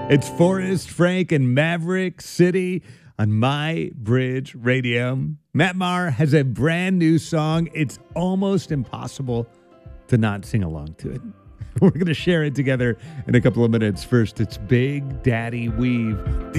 It's Forrest, Frank, and Maverick City on My Bridge Radio. Matt Maher has a brand new song. It's almost impossible to not sing along to it. We're going to share it together in a couple of minutes. First, it's Big Daddy Weave.